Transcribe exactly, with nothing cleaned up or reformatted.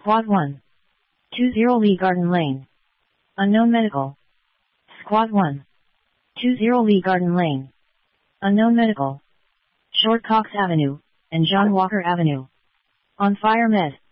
Squad one. two zero Lee Garden Lane. Unknown Medical. Squad one. two zero Lee Garden Lane. Unknown Medical. Short Cox Avenue, and John Walker Avenue. On fire med.